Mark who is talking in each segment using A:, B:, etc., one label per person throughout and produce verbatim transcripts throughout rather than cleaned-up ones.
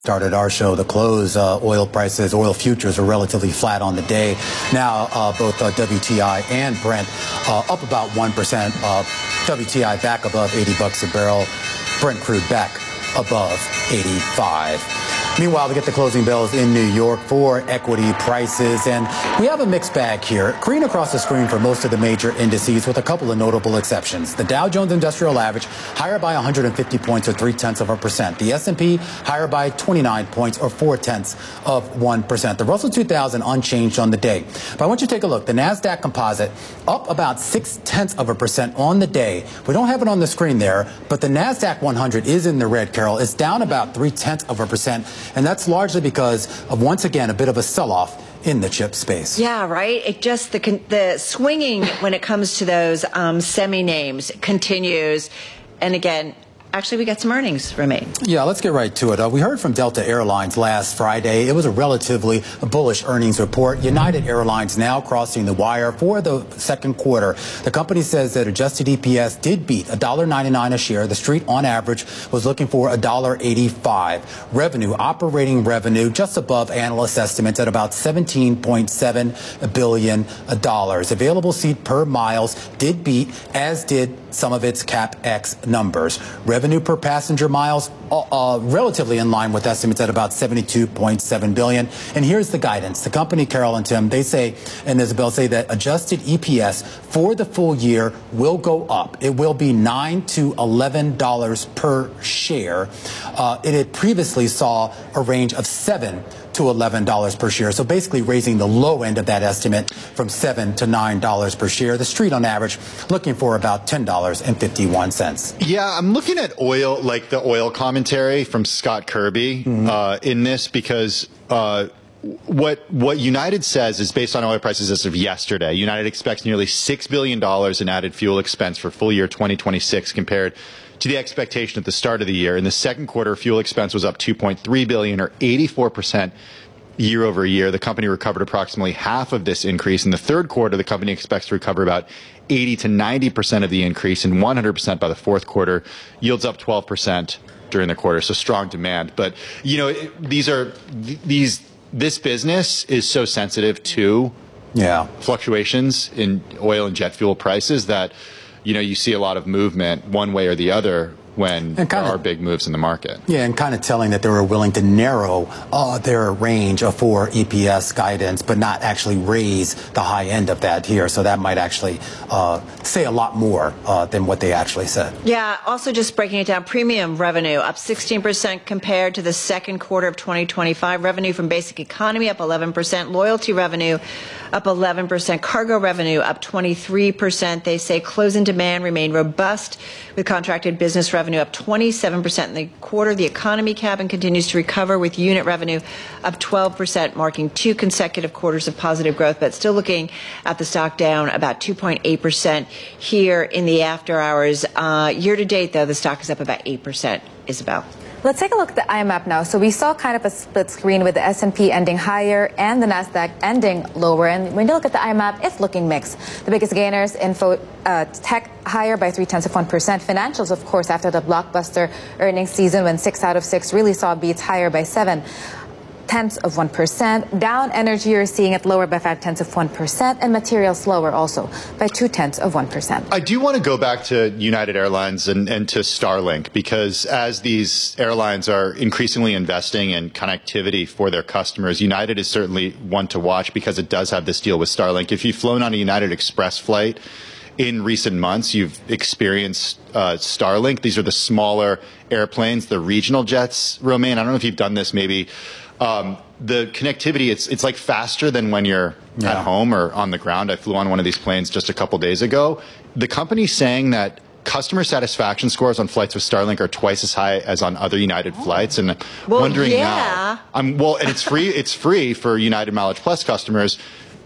A: Started our show, the close, uh, oil prices, oil futures are relatively flat on the day. Now, uh, both uh, W T I and Brent uh, up about one percent. Uh, W T I back above eighty bucks a barrel. Brent crude back above eighty-five. Meanwhile, we get the closing bells in New York for equity prices, and we have a mixed bag here. Green across the screen for most of the major indices, with a couple of notable exceptions. The Dow Jones Industrial Average higher by one hundred fifty points, or three tenths of a percent. The S and P higher by twenty-nine points, or four tenths of one percent. The Russell two thousand unchanged on the day. But I want you to take a look. The Nasdaq Composite up about six tenths of a percent on the day. We don't have it on the screen there, but the Nasdaq one hundred is in the red, Carol. It's down about three tenths of a percent. And that's largely because of, once again, a bit of a sell-off in the chip space.
B: Yeah, right. It just, the the swinging when it comes to those um, semi-names continues. And again, actually, we got some earnings remain.
A: Yeah, let's get right to it. Uh, we heard from Delta Airlines last Friday. It was a relatively bullish earnings report. United Airlines now crossing the wire for the second quarter. The company says that adjusted E P S did beat one dollar ninety-nine a share. The street, on average, was looking for one dollar eighty-five. Revenue, operating revenue, just above analyst estimates at about seventeen point seven billion dollars. Available seat per miles did beat, as did some of its CapEx numbers. Revenue per passenger miles uh, uh, relatively in line with estimates at about seventy-two point seven billion dollars. And here's the guidance. The company, Carol and Tim, they say, and Isabel, say that adjusted E P S for the full year will go up. It will be nine to eleven dollars per share. Uh, it had previously saw a range of seven to eleven dollars per share. So basically raising the low end of that estimate from seven to nine dollars per share. The street on average looking for about ten dollars and fifty-one cents.
C: Yeah, I'm looking at oil, like the oil commentary from Scott Kirby mm-hmm. uh, in this, because uh, what what United says is based on oil prices as of yesterday. United expects nearly six billion dollars in added fuel expense for full year twenty twenty-six compared to the expectation at the start of the year. In the second quarter, fuel expense was up two point three billion dollars, or eighty-four percent year over year. The company recovered approximately half of this increase. In the third quarter, the company expects to recover about eighty to ninety percent of the increase, and one hundred percent by the fourth quarter. Yields up twelve percent during the quarter, so strong demand. But, you know, it, these are, these, this business is so sensitive to
A: yeah.
C: fluctuations in oil and jet fuel prices that, you know, you see a lot of movement one way or the other when there are big moves in the market.
A: Yeah, and kind of telling that they were willing to narrow uh, their range of for E P S guidance, but not actually raise the high end of that here. So that might actually uh, say a lot more uh, than what they actually said.
B: Yeah, also just breaking it down, premium revenue up sixteen percent compared to the second quarter of twenty twenty-five. Revenue from basic economy up eleven percent. Loyalty revenue up eleven percent. Cargo revenue up twenty-three percent. They say close-in demand remained robust, with contracted business revenue up twenty-seven percent in the quarter. The economy cabin continues to recover, with unit revenue up twelve percent, marking two consecutive quarters of positive growth, but still looking at the stock down about two point eight percent here in the after hours. Uh, year to date, though, the stock is up about eight percent. Isabel.
D: Let's take a look at the I map now. So we saw kind of a split screen with the S and P ending higher and the Nasdaq ending lower. And when you look at the I map, it's looking mixed. The biggest gainers, info, uh, tech higher by three tenths of one percent. Financials, of course, after the blockbuster earnings season when six out of six really saw beats, higher by seven tenths of one percent. Down energy, you're seeing it lower by five tenths of one percent, and materials lower also by two tenths of one percent.
C: I do want to go back to United Airlines and, and to Starlink, because as these airlines are increasingly investing in connectivity for their customers, United is certainly one to watch because it does have this deal with Starlink. If you've flown on a United Express flight in recent months, you've experienced uh, Starlink. These are the smaller airplanes, the regional jets, Romain. I don't know if you've done this maybe. Um, the connectivity, it's it's like faster than when you're yeah. at home or on the ground. I flew on one of these planes just a couple days ago. The company's saying that customer satisfaction scores on flights with Starlink are twice as high as on other United oh. flights. And
B: well,
C: wondering
B: yeah.
C: now, I'm well, and it's free. It's free for United Mileage Plus customers.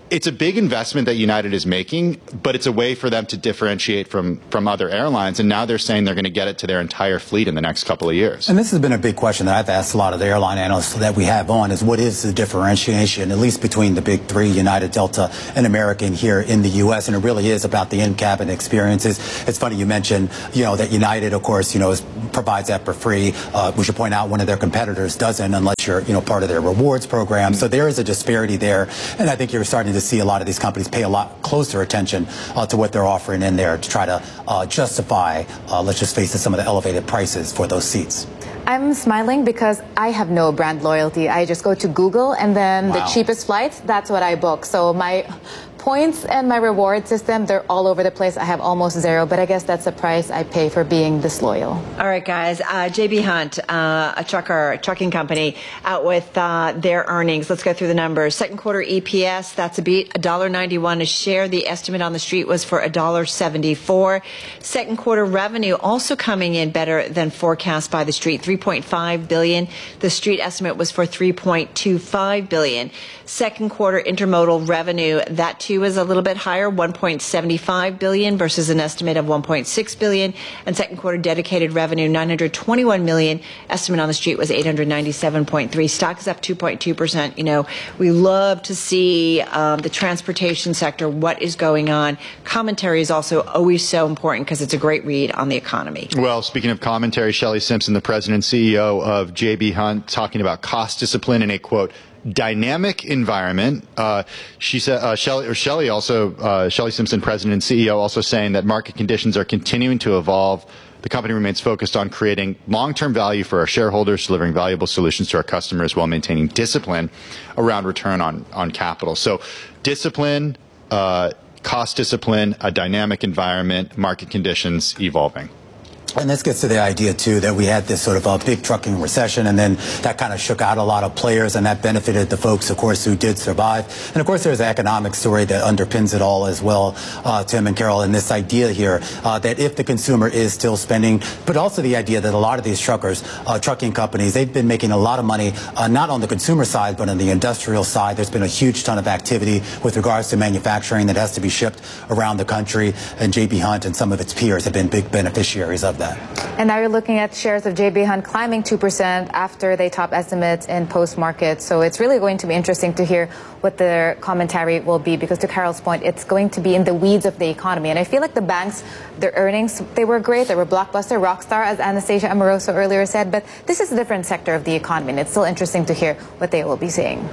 C: it's a big investment that United is making, but it's a way for them to differentiate from, from other airlines. And now they're saying they're going to get it to their entire fleet in the next couple of years.
A: And this has been a big question that I've asked a lot of the airline analysts that we have on is what is the differentiation, at least between the big three, United, Delta, and American here in the U S. And it really is about the in-cabin experiences. It's funny you mentioned, you know, that United, of course, you know, is, provides that for free. Uh, we should point out one of their competitors doesn't unless you're, you know, part of their rewards program. So there is a disparity there. And I think you're starting to see a lot of these companies pay a lot closer attention uh, to what they're offering in there to try to uh, justify, uh, let's just face it, some of the elevated prices for those seats.
D: I'm smiling because I have no brand loyalty. I just go to Google and then
A: Wow.
D: the cheapest flights, that's what I book. So my points and my reward system, they're all over the place. I have almost zero, but I guess that's the price I pay for being disloyal.
B: All right, guys. Uh, J B. Hunt, uh, a trucker, a trucking company, out with uh, their earnings. Let's go through the numbers. Second quarter E P S, that's a beat, one dollar ninety-one a share. The estimate on the street was for one dollar seventy-four. Second quarter revenue also coming in better than forecast by the street, three point five billion dollars. The street estimate was for three point two five billion dollars. Second quarter intermodal revenue, that too is a little bit higher, one point seven five billion dollars versus an estimate of one point six billion dollars. And second quarter dedicated revenue, nine hundred twenty-one million dollars. Estimate on the street was eight hundred ninety-seven point three. Stock is up two point two percent. You know, we love to see um, the transportation sector, what is going on. Commentary is also always so important because it's a great read on the economy.
C: Well, speaking of commentary, Shelley Simpson, the president and C E O of J B. Hunt, talking about cost discipline in a, quote, dynamic environment. Uh, she said, uh, Shelley, or Shelley also, uh, Shelley Simpson, president and C E O, also saying that market conditions are continuing to evolve. The company remains focused on creating long-term value for our shareholders, delivering valuable solutions to our customers while maintaining discipline around return on, on capital. So discipline, uh, cost discipline, a dynamic environment, market conditions evolving.
A: And this gets to the idea, too, that we had this sort of a big trucking recession, and then that kind of shook out a lot of players, and that benefited the folks, of course, who did survive. And, of course, there's an economic story that underpins it all as well, uh, Tim and Carol, and this idea here uh, that if the consumer is still spending, but also the idea that a lot of these truckers, uh, trucking companies, they've been making a lot of money, uh, not on the consumer side, but on the industrial side. There's been a huge ton of activity with regards to manufacturing that has to be shipped around the country, and J B. Hunt and some of its peers have been big beneficiaries of that.
D: And now you're looking at shares of J B. Hunt climbing two percent after they top estimates in post-market. So it's really going to be interesting to hear what their commentary will be, because to Carol's point, it's going to be in the weeds of the economy. And I feel like the banks, their earnings, they were great. They were blockbuster, rock star, as Anastasia Amoroso earlier said. But this is a different sector of the economy, and it's still interesting to hear what they will be saying.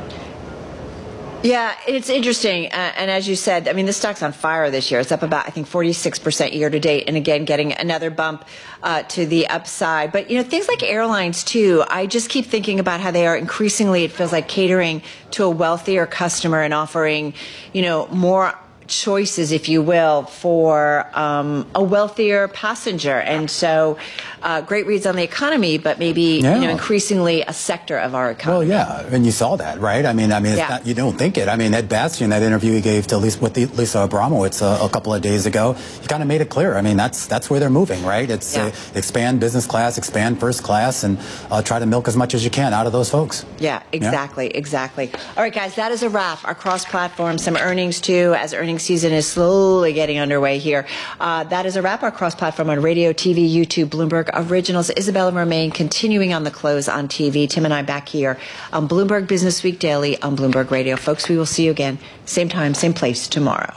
B: Yeah, it's interesting. Uh, and as you said, I mean, the stock's on fire this year. It's up about, I think, forty-six percent year to date. And again, getting another bump uh, to the upside. But, you know, things like airlines, too, I just keep thinking about how they are increasingly, it feels like, catering to a wealthier customer and offering, you know, more choices, if you will, for um, a wealthier passenger. And so uh, great reads on the economy, but maybe
A: yeah.
B: you know, increasingly a sector of our economy.
A: Well, yeah, and you saw that, right? I mean, I mean, it's
B: Yeah.
A: not, you don't think it. I mean, Ed Bastian, that interview he gave to Lisa, with the, Lisa Abramowitz uh, a couple of days ago, he kind of made it clear. I mean, that's that's where they're moving, right? It's
B: Yeah.
A: uh, expand business class, expand first class, and uh, try to milk as much as you can out of those folks.
B: Yeah, exactly, yeah. exactly. All right, guys, that is a wrap. Our cross-platform, some earnings, too, as earnings season is slowly getting underway here. Uh, that is a wrap. Our cross-platform on radio, T V, YouTube, Bloomberg Originals. Isabella Romaine continuing on the close on T V. Tim and I back here on Bloomberg Business Week Daily on Bloomberg Radio. Folks, we will see you again, same time, same place tomorrow.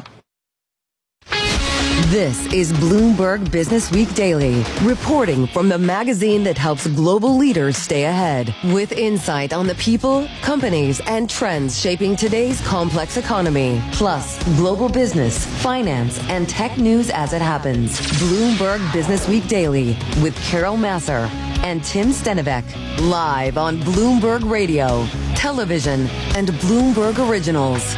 E: This is Bloomberg Business Week Daily, reporting from the magazine that helps global leaders stay ahead, with insight on the people, companies, and trends shaping today's complex economy, plus global business, finance, and tech news as it happens. Bloomberg Business Week Daily with Carol Massar and Tim Stenivek, live on Bloomberg Radio, television, and Bloomberg Originals.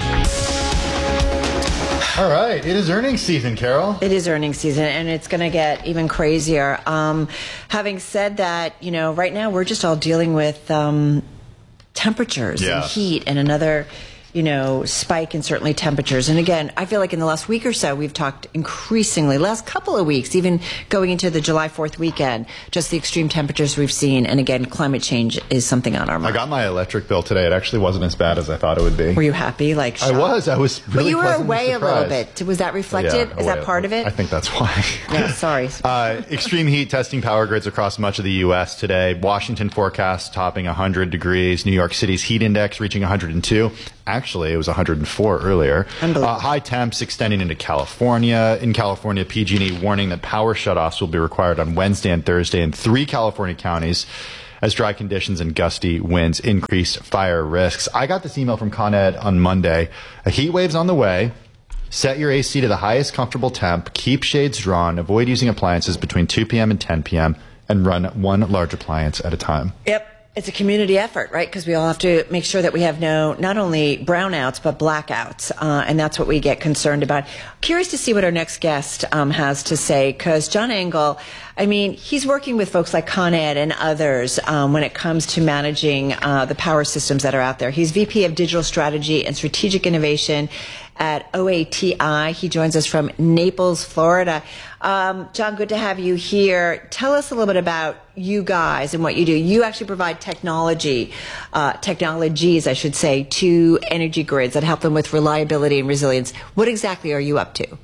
C: All right, it is earnings season, Carol.
B: It is earnings season, and it's going to get even crazier. Um, having said that, you know, right now we're just all dealing with um, temperatures
C: Yeah.
B: and heat and another, you know, spike in certainly temperatures. And again, I feel like in the last week or so, we've talked increasingly, last couple of weeks, even going into the July fourth weekend, just the extreme temperatures we've seen. And again, climate change is something on our mind.
C: I got my electric bill today. It actually wasn't as bad as I thought it would be.
B: Were you happy? Like
C: I was. I was really
B: But you were
C: pleasantly
B: away
C: surprised.
B: a little bit. Was that reflected?
C: Yeah,
B: is that
C: away.
B: part of it?
C: I think that's why.
B: Yeah, sorry.
C: uh, extreme heat testing power grids across much of the U S today. Washington forecast topping one hundred degrees. New York City's heat index reaching one hundred two. Actually, it was one hundred four earlier. Uh, high temps extending into California. In California, P G and E warning that power shutoffs will be required on Wednesday and Thursday in three California counties as dry conditions and gusty winds increase fire risks. I got this email from Con Ed on Monday. A heat wave's on the way. Set your A C to the highest comfortable temp. Keep shades drawn. Avoid using appliances between two p.m. and ten p.m. and run one large appliance at a time.
B: Yep. It's a community effort, right? Because we all have to make sure that we have no, not only brownouts, but blackouts. Uh, and that's what we get concerned about. Curious to see what our next guest um, has to say, because John Engel, I mean, he's working with folks like Con Ed and others um, when it comes to managing uh, the power systems that are out there. He's V P of Digital Strategy and Strategic Innovation at O A T I. He joins us from Naples, Florida. Um, John, good to have you here. Tell us a little bit about you guys and what you do. You actually provide technology, uh, technologies, I should say, to energy grids that help them with reliability and resilience. What exactly are you up to?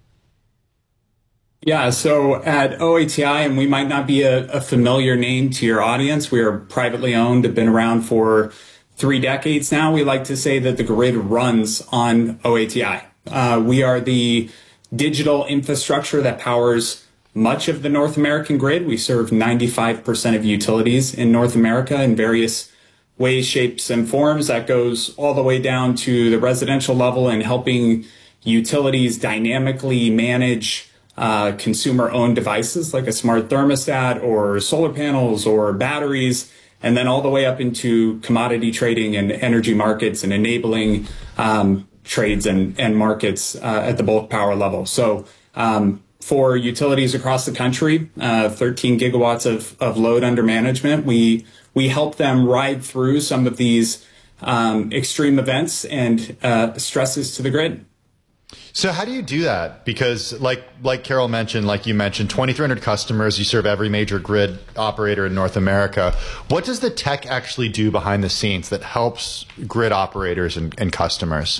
F: Yeah, so at O A T I, and we might not be a, a familiar name to your audience, we are privately owned, have been around for three decades now. We like to say that the grid runs on O A T I. Uh, we are the digital infrastructure that powers much of the North American grid. We serve ninety-five percent of utilities in North America in various ways, shapes, and forms. That goes all the way down to the residential level and helping utilities dynamically manage uh, consumer-owned devices like a smart thermostat or solar panels or batteries, and then all the way up into commodity trading and energy markets and enabling um, trades and, and markets uh, at the bulk power level. So um, for utilities across the country, uh, thirteen gigawatts of, of load under management, we we help them ride through some of these um, extreme events and uh, stresses to the grid.
C: So how do you do that? Because like like Carol mentioned, like you mentioned, twenty-three hundred customers, you serve every major grid operator in North America. What does the tech actually do behind the scenes that helps grid operators and, and customers?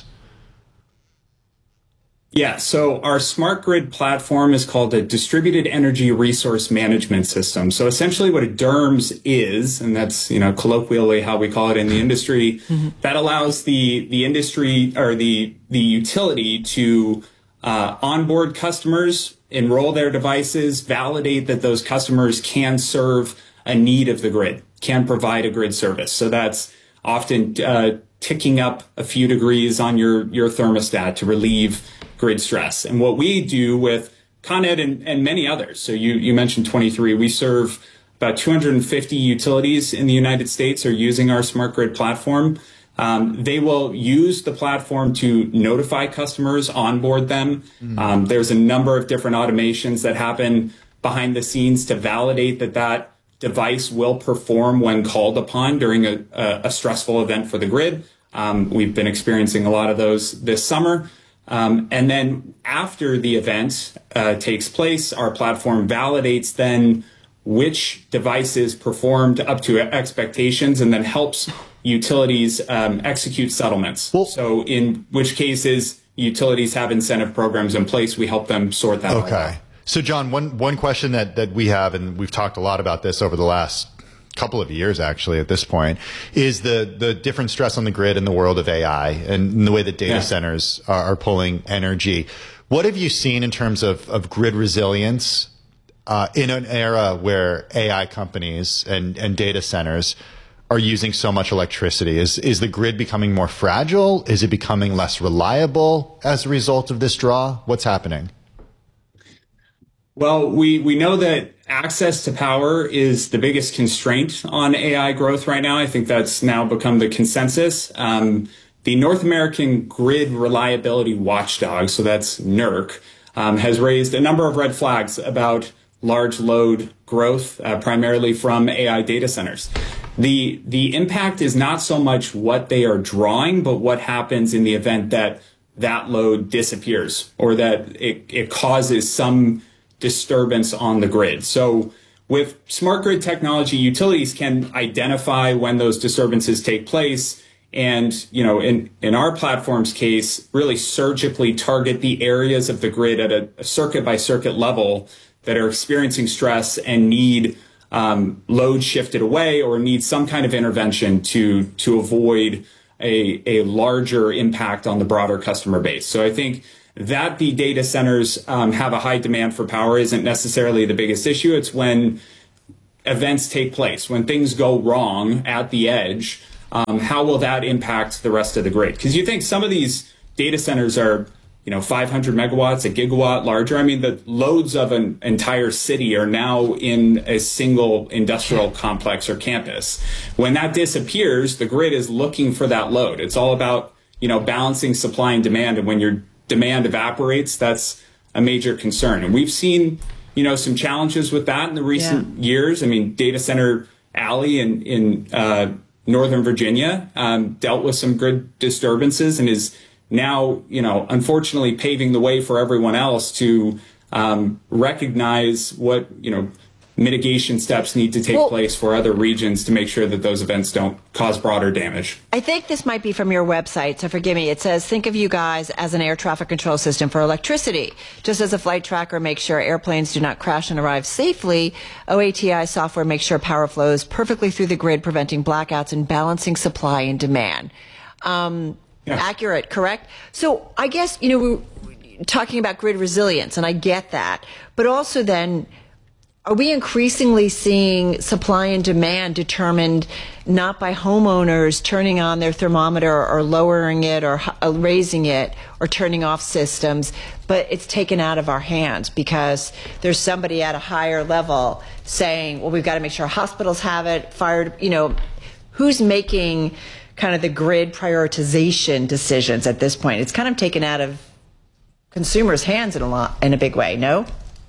F: Yeah, so our smart grid platform is called a distributed energy resource management system. So essentially what a D E R M S is, and that's, you know, colloquially how we call it in the industry, mm-hmm. that allows the, the industry or the, the utility to uh, onboard customers, enroll their devices, validate that those customers can serve a need of the grid, can provide a grid service. So that's often uh, ticking up a few degrees on your, your thermostat to relieve grid stress. And what we do with Con Ed and, and many others, so you, you mentioned twenty-three, we serve about two hundred fifty utilities in the United States are using our smart grid platform. Um, they will use the platform to notify customers, onboard them. Mm-hmm. Um, there's a number of different automations that happen behind the scenes to validate that that device will perform when called upon during a, a, a stressful event for the grid. Um, we've been experiencing a lot of those this summer. Um, and then after the event uh, takes place, our platform validates then which devices performed up to expectations and then helps utilities um, execute settlements. Well, so in which cases utilities have incentive programs in place, we help them sort that out.
C: Okay. So John, one, one question that, that we have, and we've talked a lot about this over the last couple of years actually at this point, is the the different stress on the grid in the world of A I and the way that data yeah. centers are, are pulling energy. What have you seen in terms of, of grid resilience uh, in an era where A I companies and, and data centers are using so much electricity? Is, is the grid becoming more fragile? Is it becoming less reliable as a result of this draw? What's happening?
F: Well, we, we know that access to power is the biggest constraint on A I growth right now. I think that's now become the consensus. Um, the North American Grid Reliability Watchdog, so that's N E R C, um, has raised a number of red flags about large load growth, uh, primarily from A I data centers. the the impact is not so much what they are drawing, but what happens in the event that that load disappears or that it, it causes some disturbance on the grid. So with smart grid technology, utilities can identify when those disturbances take place and, you know, in, in our platform's case, really surgically target the areas of the grid at a, a circuit by circuit level that are experiencing stress and need um, load shifted away or need some kind of intervention to, to avoid a, a larger impact on the broader customer base. So I think that the data centers um, have a high demand for power isn't necessarily the biggest issue. It's when events take place, when things go wrong at the edge, um, how will that impact the rest of the grid? Because you think some of these data centers are, you know, five hundred megawatts, a gigawatt larger. I mean, the loads of an entire city are now in a single industrial complex or campus. When that disappears, the grid is looking for that load. It's all about, you know, balancing supply and demand. And when your demand evaporates, that's a major concern. And we've seen, you know, some challenges with that in the recent yeah. years. I mean, Data Center Alley in, in uh, Northern Virginia um, dealt with some grid disturbances and is now, you know, unfortunately paving the way for everyone else to um, recognize what, you know, mitigation steps need to take well, place for other regions to make sure that those events don't cause broader damage.
B: I think this might be from your website, so forgive me. It says, think of you guys as an air traffic control system for electricity. Just as a flight tracker makes sure airplanes do not crash and arrive safely, O A T I software makes sure power flows perfectly through the grid, preventing blackouts and balancing supply and demand. Um, Yes. Accurate, correct? So I guess, you know, we we're talking about grid resilience, and I get that. But also then, are we increasingly seeing supply and demand determined not by homeowners turning on their thermometer or lowering it or uh, raising it or turning off systems, but it's taken out of our hands because there's somebody at a higher level saying, well, we've got to make sure hospitals have it, fired, you know, who's making kind of the grid prioritization decisions at this point? It's kind of taken out of consumers' hands in a lot, in a big way, no?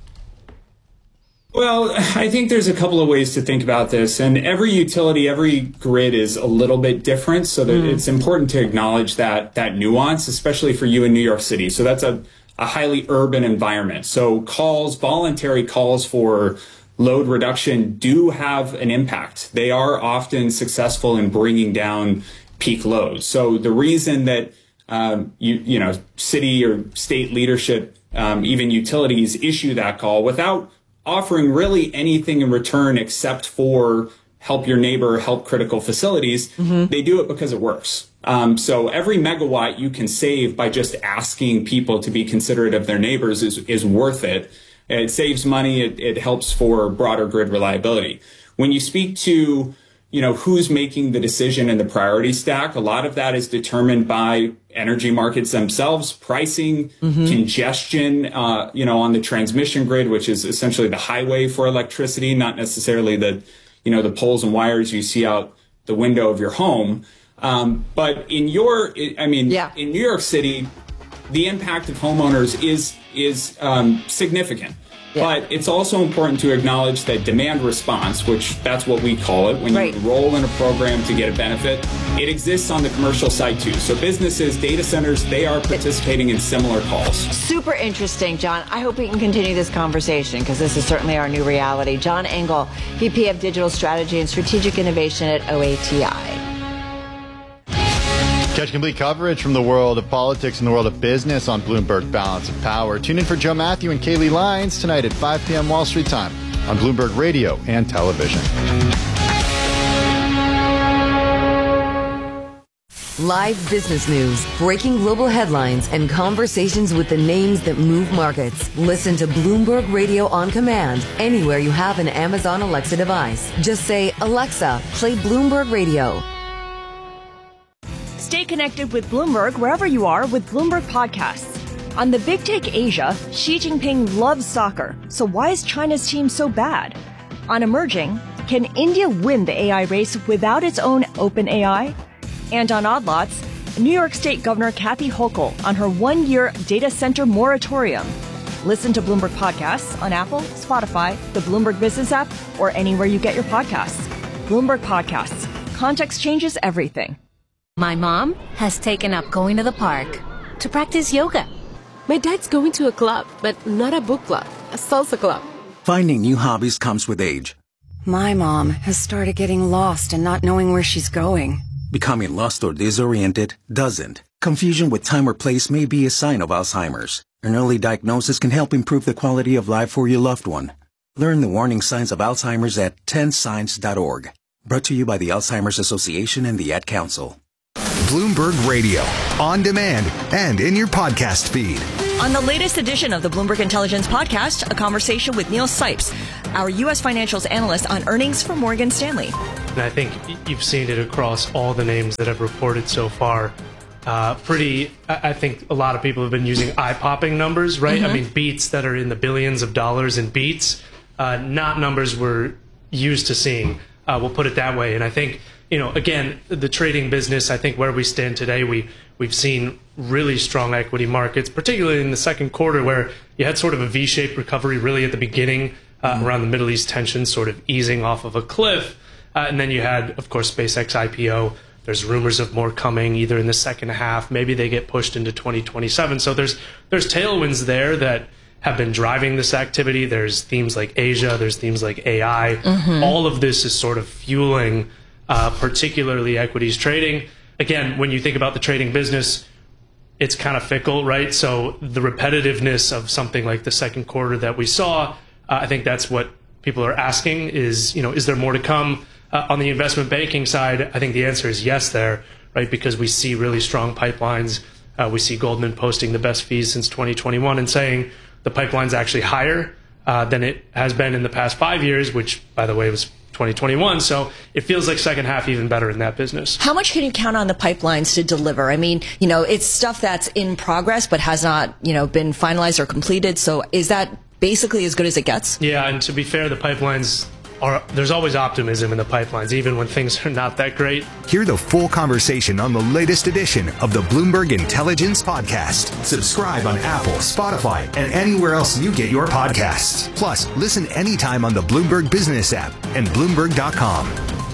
F: Well, I think there's a couple of ways to think about this, and every utility, every grid is a little bit different, so that mm. it's important to acknowledge that that nuance, especially for you in New York City. So that's a, a highly urban environment. So calls, voluntary calls for load reduction do have an impact. They are often successful in bringing down peak loads. So the reason that um, you you know city or state leadership, um, even utilities, issue that call without offering really anything in return except for help your neighbor, help critical facilities, mm-hmm. they do it because it works. Um, so every megawatt you can save by just asking people to be considerate of their neighbors is is worth it. It saves money. It, it helps for broader grid reliability. When you speak to, you know, who's making the decision in the priority stack, a lot of that is determined by energy markets themselves, pricing, mm-hmm. congestion, uh, you know, on the transmission grid, which is essentially the highway for electricity, not necessarily the, you know, the poles and wires you see out the window of your home. Um, but in your, I mean, yeah. in New York City, the impact of homeowners is is um, significant. Yeah. But it's also important to acknowledge that demand response, which that's what we call it, when right. you enroll in a program to get a benefit, it exists on the commercial side too. So businesses, data centers, they are participating in similar calls.
B: Super interesting, John. I hope we can continue this conversation because this is certainly our new reality. John Engel, V P of Digital Strategy and Strategic Innovation at O A T I.
C: Catch complete coverage from the world of politics and the world of business on Bloomberg Balance of Power. Tune in for Joe Matthew and Kaylee Lyons tonight at five p.m. Wall Street time on Bloomberg Radio and television.
E: Live business news, breaking global headlines, and conversations with the names that move markets. Listen to Bloomberg Radio on command anywhere you have an Amazon Alexa device. Just say, Alexa, play Bloomberg Radio.
G: Stay connected with Bloomberg wherever you are with Bloomberg Podcasts. On the Big Take Asia, Xi Jinping loves soccer, so why is China's team so bad? On Emerging, can India win the A I race without its own open A I? And on Odd Lots, New York State Governor Kathy Hochul on her one-year data center moratorium. Listen to Bloomberg Podcasts on Apple, Spotify, the Bloomberg Business app, or anywhere you get your podcasts. Bloomberg Podcasts. Context changes everything.
H: My mom has taken up going to the park to practice yoga.
I: My dad's going to a club, but not a book club, a salsa club.
J: Finding new hobbies comes with age.
K: My mom has started getting lost and not knowing where she's going.
J: Becoming lost or disoriented doesn't. Confusion with time or place may be a sign of Alzheimer's. An early diagnosis can help improve the quality of life for your loved one. Learn the warning signs of Alzheimer's at ten signs dot org. Brought to you by the Alzheimer's Association and the Ad Council.
L: Bloomberg Radio, on demand and in your podcast feed.
G: On the latest edition of the Bloomberg Intelligence Podcast, a conversation with Neil Sipes, our U S financials analyst on earnings for Morgan Stanley.
M: And I think you've seen it across all the names that have reported so far. Uh, pretty, I think a lot of people have been using eye-popping numbers, right? Mm-hmm. I mean, beats that are in the billions of dollars in beats, uh, not numbers we're used to seeing. Uh, we'll put it that way. And I think, you know, again, the trading business, I think where we stand today, we, we've seen really strong equity markets, particularly in the second quarter where you had sort of a V-shaped recovery really at the beginning uh, mm-hmm. around the Middle East tensions sort of easing off of a cliff. Uh, and then you had, of course, SpaceX I P O. There's rumors of more coming either in the second half. Maybe they get pushed into twenty twenty-seven. So there's there's tailwinds there that have been driving this activity. There's themes like Asia. There's themes like A I. Mm-hmm. All of this is sort of fueling uh, particularly equities trading. Again, when you think about the trading business, it's kind of fickle, right? So the repetitiveness of something like the second quarter that we saw, uh, I think that's what people are asking is, you know, is there more to come? Uh, on the investment banking side, I think the answer is yes there, right? Because we see really strong pipelines. Uh, we see Goldman posting the best fees since twenty twenty-one and saying the pipeline's actually higher uh, than it has been in the past five years, which, by the way, was twenty twenty-one. So it feels like second half even better in that business.
B: How much can you count on the pipelines to deliver? I mean, you know, it's stuff that's in progress but has not, you know, been finalized or completed. So is that basically as good as it gets?
M: Yeah, and to be fair, the pipelines are, there's always optimism in the pipelines, even when things are not that great.
L: Hear the full conversation on the latest edition of the Bloomberg Intelligence Podcast. Subscribe on Apple, Spotify, and anywhere else you get your podcasts. Plus, listen anytime on the Bloomberg Business app and Bloomberg dot com.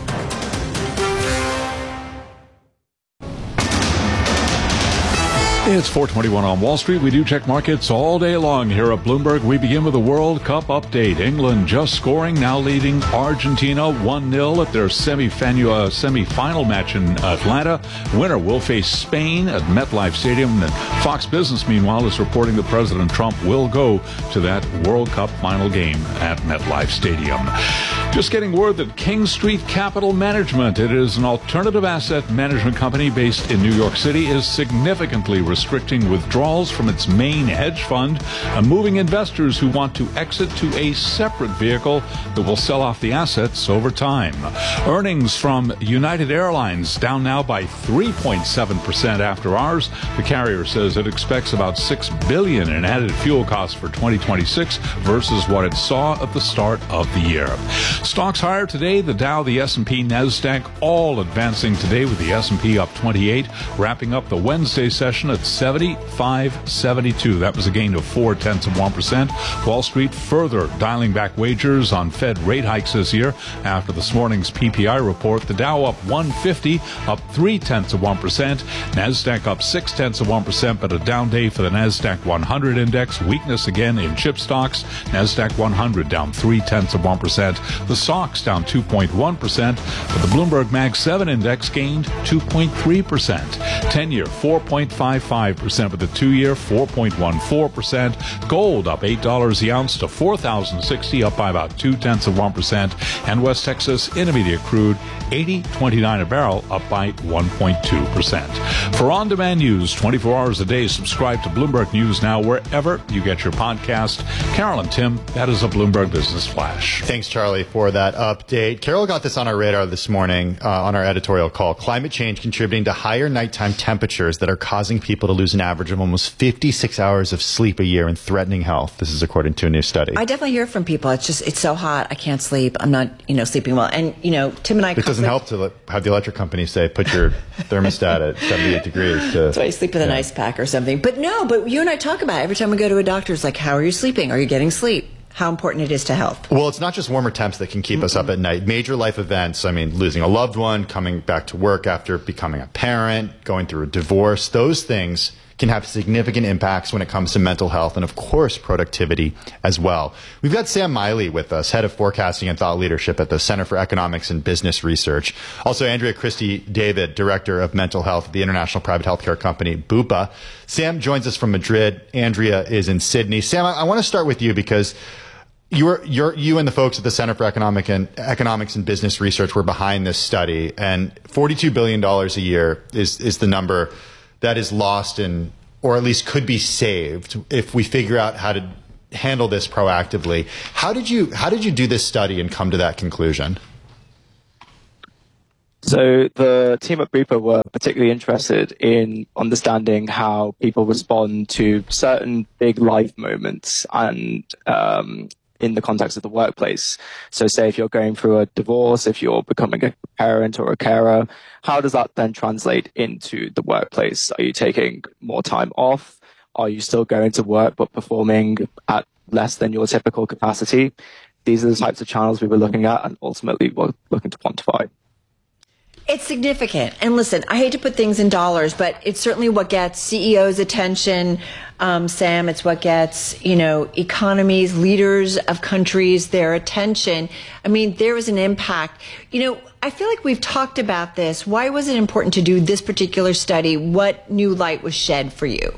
N: It's four twenty-one on Wall Street. We do check markets all day long here at Bloomberg. We begin with the World Cup update. England just scoring, now leading Argentina one nil at their semi-final, uh, semi-final match in Atlanta. Winner will face Spain at MetLife Stadium. And Fox Business, meanwhile, is reporting that President Trump will go to that World Cup final game at MetLife Stadium. Just getting word that King Street Capital Management, it is an alternative asset management company based in New York City, is significantly restricting withdrawals from its main hedge fund and moving investors who want to exit to a separate vehicle that will sell off the assets over time. Earnings from United Airlines down now by three point seven percent after hours. The carrier says it expects about six billion dollars in added fuel costs for twenty twenty-six versus what it saw at the start of the year. Stocks higher today. The Dow, the S and P, NASDAQ all advancing today with the S and P up twenty-eight, wrapping up the Wednesday session at seventy-five seventy-two. That was a gain of four tenths of one percent. Wall Street further dialing back wagers on Fed rate hikes this year after this morning's P P I report. The Dow up one fifty, up three tenths of one percent. NASDAQ up six tenths of one percent, but a down day for the NASDAQ one hundred index. Weakness again in chip stocks. NASDAQ one hundred down three tenths of one percent. The S O X down two point one percent, but the Bloomberg Mag seven index gained two point three percent. ten-year four point five five percent, with the two-year four point one four percent. Gold up eight dollars the ounce to four thousand sixty, up by about two tenths of one percent. And West Texas Intermediate crude eighty twenty-nine a barrel, up by one point two percent. For on-demand news twenty-four hours a day, subscribe to Bloomberg News Now wherever you get your podcast. Carol and Tim, that is a Bloomberg Business Flash.
C: Thanks, Charlie, for that update. Carol got this on our radar this morning uh, on our editorial call. Climate change contributing to higher nighttime temperatures that are causing people to lose an average of almost fifty-six hours of sleep a year and threatening health. This is according to a new study.
B: I definitely hear from people. It's just, it's so hot. I can't sleep. I'm not, you know, sleeping well. And, you know, Tim and I...
C: It doesn't help to have the electric company say, put your thermostat at seventy-eight degrees. To,
B: That's why you sleep with yeah. an ice pack or something. But no, but you and I talk about it every time we go to a doctor. It's like, how are you sleeping? Are you getting sleep? how important it is to health.
C: Well, it's not just warmer temps that can keep mm-hmm. us up at night. Major life events, I mean, losing a loved one, coming back to work after becoming a parent, going through a divorce, those things can have significant impacts when it comes to mental health and, of course, productivity as well. We've got Sam Miley with us, head of forecasting and thought leadership at the Center for Economics and Business Research. Also, Andrea Christie-David, director of mental health at the international private healthcare company Bupa. Sam joins us from Madrid. Andrea is in Sydney. Sam, I, I want to start with you because You're, you're, you and the folks at the Center for Economic and Economics and Business Research were behind this study, and forty-two billion dollars a year is, is the number that is lost in, or at least could be saved if we figure out how to handle this proactively. How did you, how did you do this study and come to that conclusion?
O: So the team at Bupa were particularly interested in understanding how people respond to certain big life moments and, um, in the context of the workplace. So say if you're going through a divorce, if you're becoming a parent or a carer, how does that then translate into the workplace? Are you taking more time off? Are you still going to work but performing at less than your typical capacity? These are the types of channels we were looking at and ultimately we're looking to quantify.
B: It's significant. And listen, I hate to put things in dollars, but it's certainly what gets C E Os' attention, um, Sam. It's what gets, you know, economies, leaders of countries, their attention. I mean, there was an impact. You know, I feel like we've talked about this. Why was it important to do this particular study? What new light was shed for you?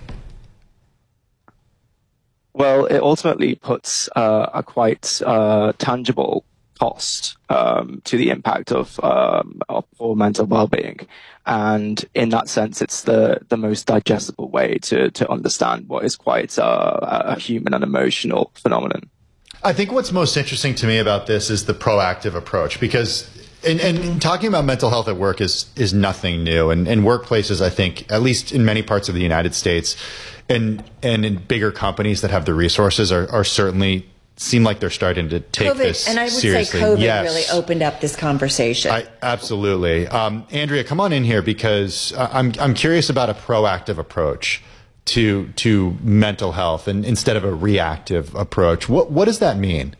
O: Well, it ultimately puts uh, a quite uh, tangible cost um, to the impact of, um, of poor mental well-being, and in that sense, it's the the most digestible way to to understand what is quite uh, a human and emotional phenomenon.
C: I think what's most interesting to me about this is the proactive approach, because and, and talking about mental health at work is is nothing new, and, and workplaces, I think, at least in many parts of the United States, and and in bigger companies that have the resources, are, are certainly seem like they're starting to take
B: COVID,
C: this
B: and I would
C: seriously.
B: say COVID
C: yes.
B: really opened up this conversation.
C: I, absolutely. Um, Andrea, come on in here, because uh, I'm I'm curious about a proactive approach to to mental health, and instead of a reactive approach. What what does that mean?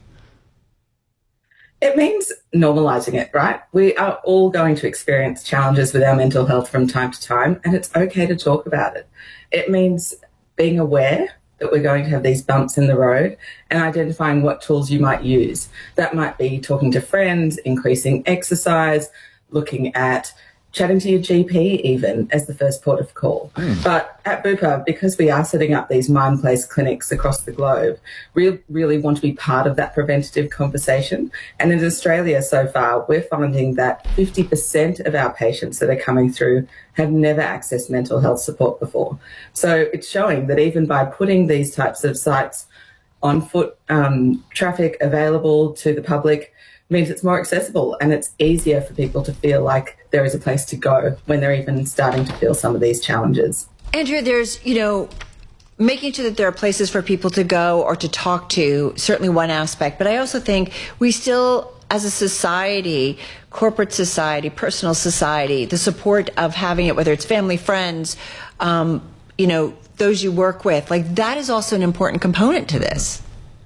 P: It means normalizing it, right? We are all going to experience challenges with our mental health from time to time, and it's okay to talk about it. It means being aware that we're going to have these bumps in the road and identifying what tools you might use. That might be talking to friends, increasing exercise, looking at chatting to your G P even as the first port of call. Mm. But at Bupa, because we are setting up these mind place clinics across the globe, we really want to be part of that preventative conversation. And in Australia so far, we're finding that fifty percent of our patients that are coming through have never accessed mental health support before. So it's showing that even by putting these types of sites on foot um, traffic available to the public means it's more accessible and it's easier for people to feel like there is a place to go when they're even starting to feel some of these challenges.
B: Andrea, there's, you know, making sure that there are places for people to go or to talk to, certainly one aspect. But I also think we still, as a society, corporate society, personal society, the support of having it, whether it's family, friends, um, you know, those you work with, like that is also an important component to this.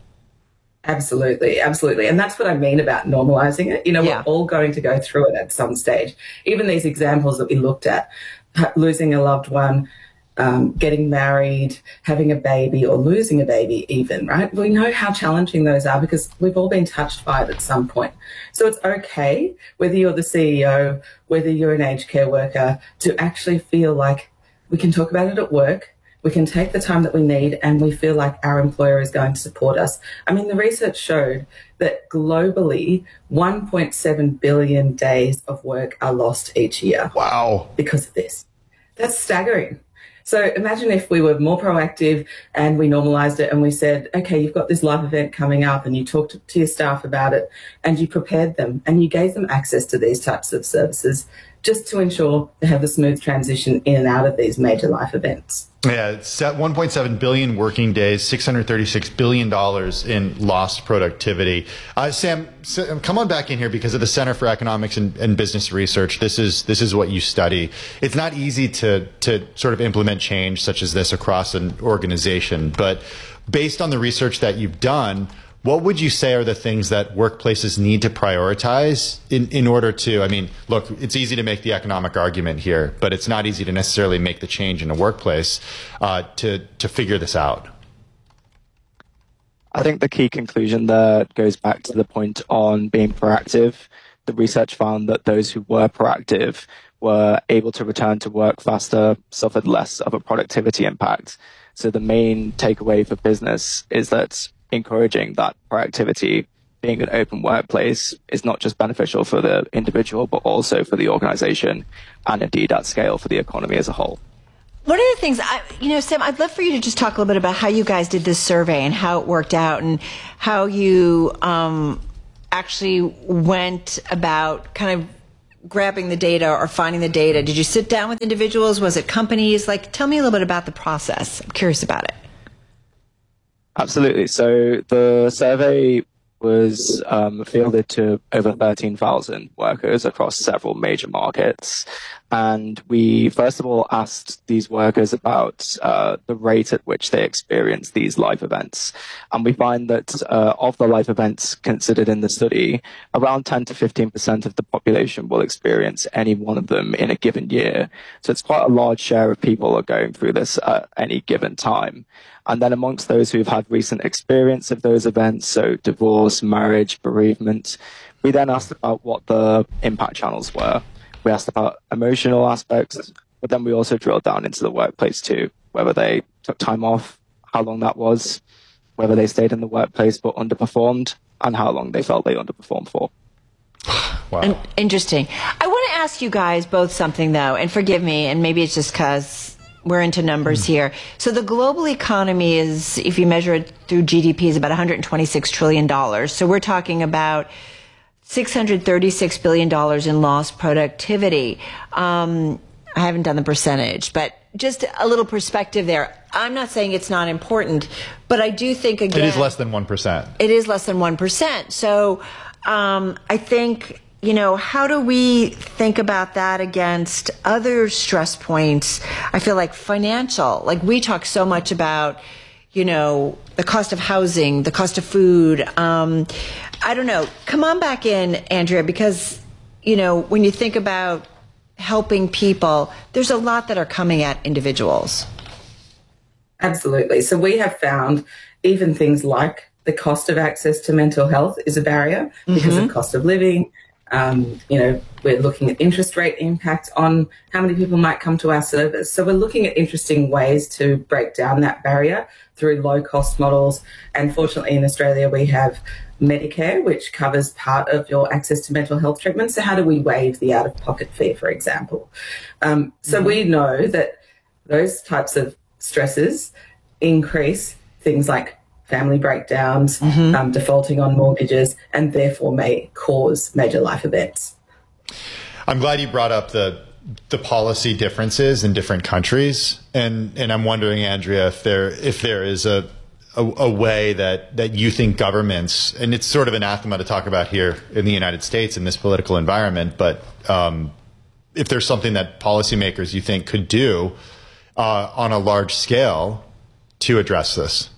P: Absolutely, absolutely. And that's what I mean about normalizing it. You know, yeah. We're all going to go through it at some stage. Even these examples that we looked at, losing a loved one, um, getting married, having a baby, or losing a baby even, right? We know how challenging those are because we've all been touched by it at some point. So it's okay, whether you're the C E O, whether you're an aged care worker, to actually feel like we can talk about it at work. We can take the time that we need and we feel like our employer is going to support us. I mean, the research showed that globally, one point seven billion days of work are lost each year.
C: Wow.
P: Because of this. That's staggering. So imagine if we were more proactive and we normalized it and we said, okay, you've got this life event coming up, and you talked to, to your staff about it and you prepared them and you gave them access to these types of services just to ensure they have a smooth transition in and out of these major life events.
C: Yeah, it's at one point seven billion working days, six hundred thirty-six billion dollars in lost productivity. Uh, Sam, come on back in here, because of the Center for Economics and, and Business Research. This is this is what you study. It's not easy to to sort of implement change such as this across an organization, but based on the research that you've done, what would you say are the things that workplaces need to prioritize in, in order to, I mean, look, it's easy to make the economic argument here, but it's not easy to necessarily make the change in a workplace uh, to, to figure this out?
O: I think the key conclusion there goes back to the point on being proactive. The research found that those who were proactive were able to return to work faster, suffered less of a productivity impact. So the main takeaway for business is that encouraging that proactivity, being an open workplace, is not just beneficial for the individual, but also for the organization and indeed at scale for the economy as a whole.
B: One of the things, I, you know, Sam, I'd love for you to just talk a little bit about how you guys did this survey and how it worked out and how you um, actually went about kind of grabbing the data or finding the data. Did you sit down with individuals? Was it companies? Like, tell me a little bit about the process. I'm curious about it.
O: Absolutely. So the survey was um, fielded to over thirteen thousand workers across several major markets. And we, first of all, asked these workers about uh, the rate at which they experience these life events. And we find that uh, of the life events considered in the study, around ten to fifteen percent of the population will experience any one of them in a given year. So it's quite a large share of people are going through this at any given time. And then amongst those who've had recent experience of those events, so divorce, marriage, bereavement, we then asked about what the impact channels were. We asked about emotional aspects, but then we also drilled down into the workplace too, whether they took time off, how long that was, whether they stayed in the workplace but underperformed, and how long they felt they underperformed for.
C: Wow.
B: And, interesting. I want to ask you guys both something, though, and forgive me, and maybe it's just because we're into numbers mm. here. So the global economy is, if you measure it through G D P, is about one hundred twenty-six trillion dollars. So we're talking about six hundred thirty-six billion dollars in lost productivity. Um, I haven't done the percentage, but just a little perspective there. I'm not saying it's not important, but I do think, again,
C: it is less than one percent.
B: It is less than one percent. So um, I think, you know, how do we think about that against other stress points? I feel like financial, like we talk so much about, you know, the cost of housing, the cost of food. Um, I don't know. Come on back in, Andrea, because, you know, when you think about helping people, there's a lot that are coming at individuals.
P: Absolutely. So we have found even things like the cost of access to mental health is a barrier because mm-hmm. of cost of living. Um, you know, we're looking at interest rate impact on how many people might come to our service. So we're looking at interesting ways to break down that barrier through low-cost models. And fortunately, in Australia, we have Medicare, which covers part of your access to mental health treatment. So how do we waive the out-of-pocket fee, for example? Um, so mm-hmm. we know that those types of stresses increase things like family breakdowns, mm-hmm. um, defaulting on mortgages, and therefore may cause major life events.
C: I'm glad you brought up the the policy differences in different countries, and and I'm wondering, Andrea, if there if there is a a, a way that that you think governments, and it's sort of anathema to talk about here in the United States in this political environment, but um, if there's something that policymakers you think could do uh, on a large scale to address this.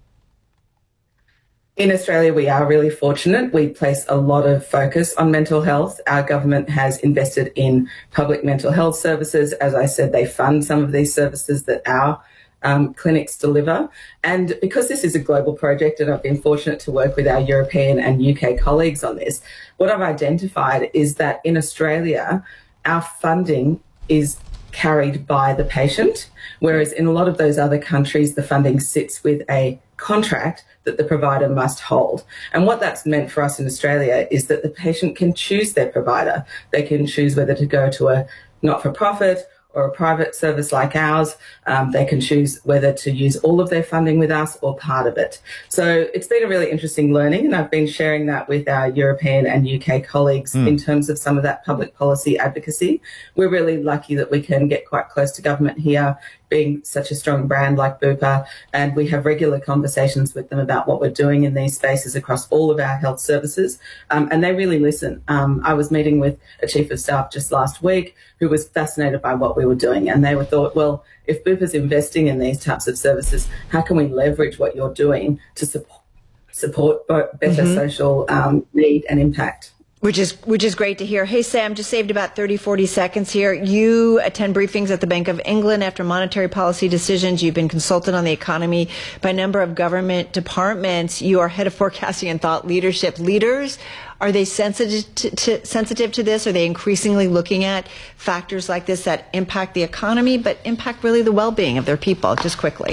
P: In Australia, we are really fortunate. We place a lot of focus on mental health. Our government has invested in public mental health services. As I said, they fund some of these services that our um, clinics deliver. And because this is a global project, and I've been fortunate to work with our European and U K colleagues on this, what I've identified is that in Australia, our funding is carried by the patient, whereas in a lot of those other countries, the funding sits with a contract that the provider must hold. And what that's meant for us in Australia is that the patient can choose their provider. They can choose whether to go to a not-for-profit or a private service like ours. Um, they can choose whether to use all of their funding with us or part of it. So it's been a really interesting learning, and I've been sharing that with our European and U K colleagues mm. in terms of some of that public policy advocacy. We're really lucky that we can get quite close to government here, being such a strong brand like Bupa, and we have regular conversations with them about what we're doing in these spaces across all of our health services, um, and they really listen. Um, I was meeting with a chief of staff just last week who was fascinated by what we were doing, and they were thought, well, if Bupa's investing in these types of services, how can we leverage what you're doing to support support better mm-hmm. social um, need and impact.
B: Which is which is great to hear. Hey, Sam, just saved about thirty, forty seconds here. You attend briefings at the Bank of England after monetary policy decisions. You've been consulted on the economy by a number of government departments. You are head of forecasting and thought leadership. Leaders, are they sensitive to, to, sensitive to this? Are they increasingly looking at factors like this that impact the economy, but impact really the well-being of their people? Just quickly.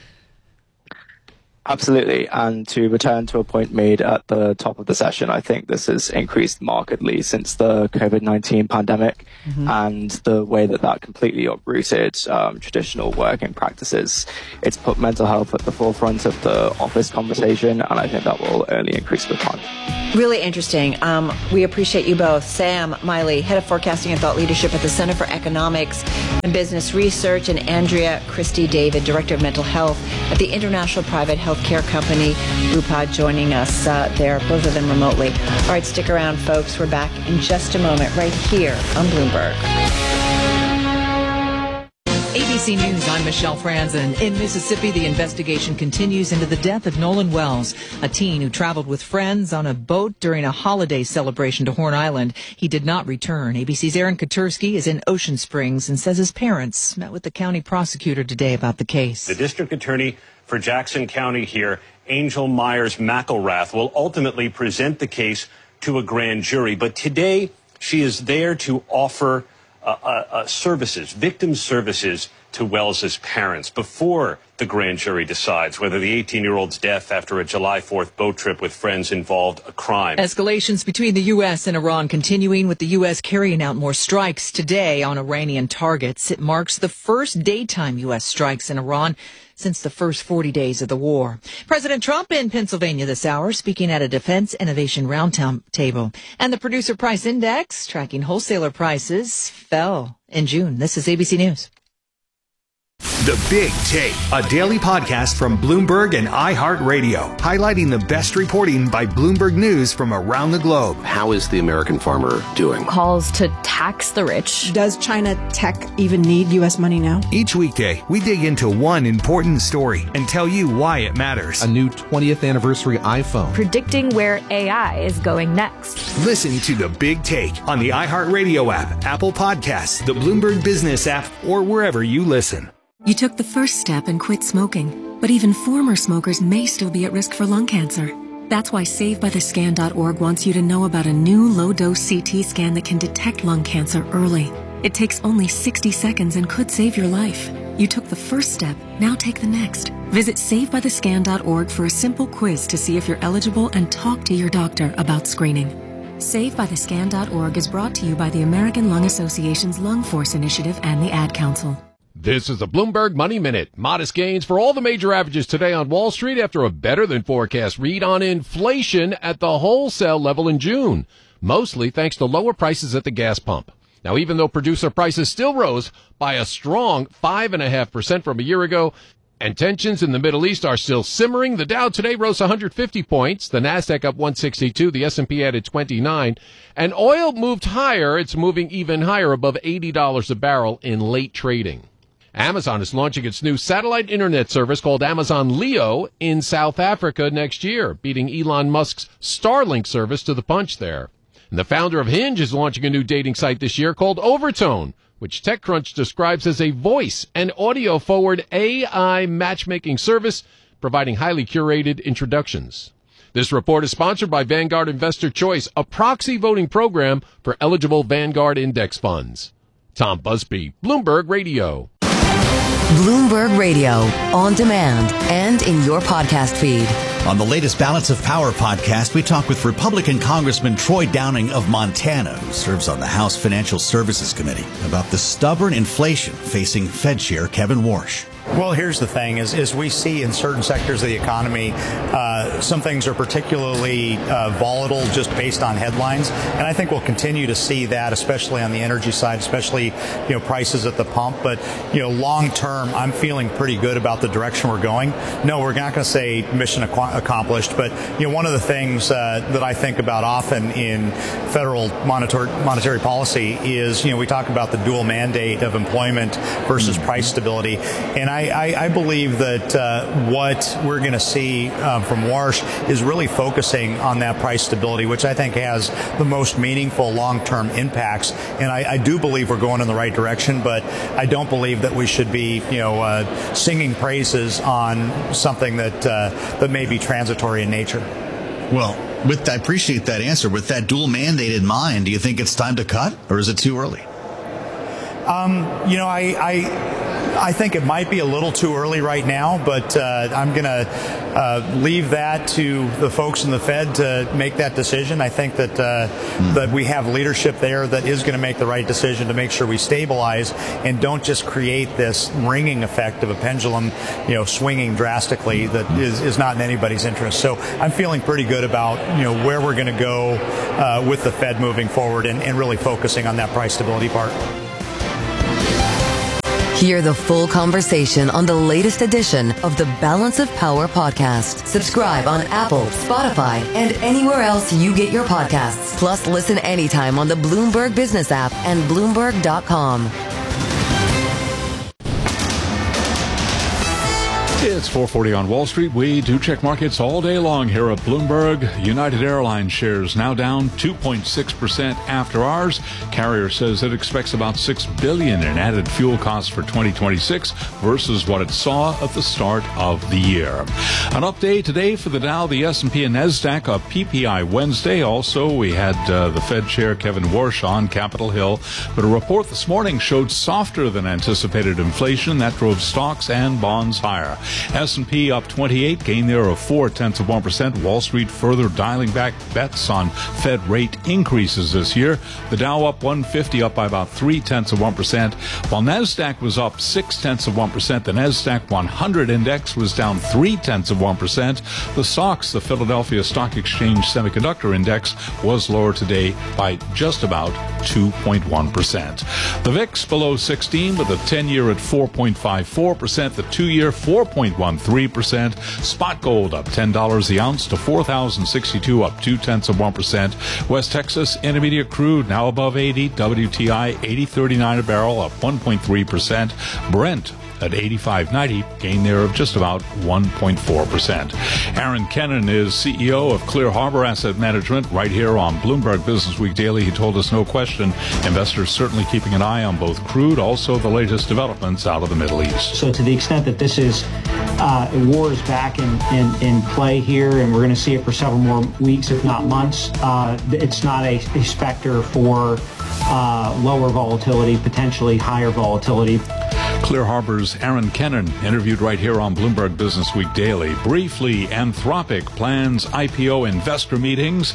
O: Absolutely. And to return to a point made at the top of the session, I think this has increased markedly since the COVID nineteen pandemic mm-hmm. and the way that that completely uprooted um, traditional working practices. It's put mental health at the forefront of the office conversation, and I think that will only increase with time.
B: Really interesting. Um, we appreciate you both. Sam Miley, Head of Forecasting and Thought Leadership at the Center for Economics and Business Research, and Andrea Christie David, Director of Mental Health at the International Private Healthcare Company, Bupa, joining us uh, there, both of them remotely. All right, stick around, folks. We're back in just a moment right here on Bloomberg.
Q: A B C News, I'm Michelle Franzen. In Mississippi, the investigation continues into the death of Nolan Wells, a teen who traveled with friends on a boat during a holiday celebration to Horn Island. He did not return. A B C's Aaron Katursky is in Ocean Springs and says his parents met with the county prosecutor today about the case.
R: The district attorney for Jackson County here, Angel Myers McElrath, will ultimately present the case to a grand jury. But today, she is there to offer Uh, uh, uh, services, victim services to Wells's parents before the grand jury decides whether the eighteen-year-old's death after a July fourth boat trip with friends involved a crime.
Q: Escalations between the U S and Iran continuing, with the U S carrying out more strikes today on Iranian targets. It marks the first daytime U S strikes in Iran since the first forty days of the war. President Trump in Pennsylvania this hour, speaking at a Defense Innovation Roundtable. And the Producer Price Index, tracking wholesaler prices, fell in June. This is A B C News.
L: The Big Take, a daily podcast from Bloomberg and iHeartRadio, highlighting the best reporting by Bloomberg News from around the globe.
S: How is the American farmer doing?
T: Calls to tax the rich.
U: Does China tech even need U S money now?
L: Each weekday, we dig into one important story and tell you why it matters.
V: A new twentieth anniversary iPhone.
T: Predicting where A I is going next.
L: Listen to The Big Take on the iHeartRadio app, Apple Podcasts, the Bloomberg Business app, or wherever you listen.
W: You took the first step and quit smoking, but even former smokers may still be at risk for lung cancer. That's why Save By The Scan dot org wants you to know about a new low-dose C T scan that can detect lung cancer early. It takes only sixty seconds and could save your life. You took the first step, now take the next. Visit Save By The Scan dot org for a simple quiz to see if you're eligible and talk to your doctor about screening. Save By The Scan dot org is brought to you by the American Lung Association's Lung Force Initiative and the Ad Council.
X: This is the Bloomberg Money Minute. Modest gains for all the major averages today on Wall Street after a better than forecast read on inflation at the wholesale level in June, mostly thanks to lower prices at the gas pump. Now, even though producer prices still rose by a strong five point five percent from a year ago, and tensions in the Middle East are still simmering, the Dow today rose one hundred fifty points, the Nasdaq up one sixty-two, the S and P added twenty-nine, and oil moved higher. It's moving even higher, above eighty dollars a barrel in late trading. Amazon is launching its new satellite internet service called Amazon Leo in South Africa next year, beating Elon Musk's Starlink service to the punch there. And the founder of Hinge is launching a new dating site this year called Overtone, which TechCrunch describes as a voice and audio-forward A I matchmaking service, providing highly curated introductions. This report is sponsored by Vanguard Investor Choice, a proxy voting program for eligible Vanguard index funds. Tom Busby, Bloomberg Radio.
E: Bloomberg Radio, on demand and in your podcast feed.
Y: On the latest Balance of Power podcast, we talk with Republican Congressman Troy Downing of Montana, who serves on the House Financial Services Committee, about the stubborn inflation facing Fed Chair Kevin Warsh.
Z: Well, here's the thing, is, is we see in certain sectors of the economy, uh, some things are particularly uh, volatile just based on headlines. And I think we'll continue to see that, especially on the energy side, especially, you know, prices at the pump. But, you know, long term, I'm feeling pretty good about the direction we're going. No, we're not going to say mission ac- accomplished. But, you know, one of the things uh, that I think about often in federal monetary, monetary policy is, you know, we talk about the dual mandate of employment versus price stability. And I I, I, I believe that uh, what we're going to see um, from Warsh is really focusing on that price stability, which I think has the most meaningful long-term impacts. And I, I do believe we're going in the right direction, but I don't believe that we should be, you know, uh, singing praises on something that uh, that may be transitory in nature.
Y: Well, with I appreciate that answer. With that dual mandate in mind, do you think it's time to cut, or is it too early?
Z: Um, you know, I, I I think it might be a little too early right now, but uh, I'm going to uh, leave that to the folks in the Fed to make that decision. I think that uh, mm. that we have leadership there that is going to make the right decision to make sure we stabilize and don't just create this ringing effect of a pendulum, you know, swinging drastically that is, is not in anybody's interest. So I'm feeling pretty good about, you know, where we're going to go uh, with the Fed moving forward and, and really focusing on that price stability part.
E: Hear the full conversation on the latest edition of the Balance of Power podcast. Subscribe on Apple, Spotify, and anywhere else you get your podcasts. Plus, listen anytime on the Bloomberg Business app and Bloomberg dot com.
N: It's four forty on Wall Street. We do check markets all day long here at Bloomberg. United Airlines shares now down two point six percent after hours. Carrier says it expects about six billion dollars in added fuel costs for twenty twenty-six versus what it saw at the start of the year. An update today for the Dow, the S and P, and NASDAQ, a P P I Wednesday. Also, we had uh, the Fed Chair Kevin Warsh on Capitol Hill. But a report this morning showed softer than anticipated inflation. That drove stocks and bonds higher. S and P up twenty-eight, gain there of four tenths of one percent. Wall Street further dialing back bets on Fed rate increases this year. The Dow up one fifty, up by about three tenths of one percent, while NASDAQ was up six tenths of one percent. The NASDAQ one hundred index was down three tenths of one percent. The S O X, the Philadelphia Stock Exchange Semiconductor Index, was lower today by just about two point one percent. The V I X below sixteen with the ten-year at four point five four percent, the two-year four point one three percent. Spot gold up ten dollars the ounce to four thousand sixty-two, up two tenths of one percent. West Texas Intermediate crude now above eighty. W T I eighty thirty-nine a barrel, up one point three percent. Brent at eighty-five ninety, gain there of just about one point four percent. Aaron Kennan is C E O of Clear Harbor Asset Management right here on Bloomberg Business Week Daily. He told us no question, investors certainly keeping an eye on both crude, also the latest developments out of the Middle East.
A: So to the extent that this is uh, war is back in, in, in play here, and we're going to see it for several more weeks, if not months, uh, it's not a, a specter for uh, lower volatility, potentially higher volatility.
N: Clear Harbor's Aaron Kennan, interviewed right here on Bloomberg Business Week Daily. Briefly, Anthropic plans I P O investor meetings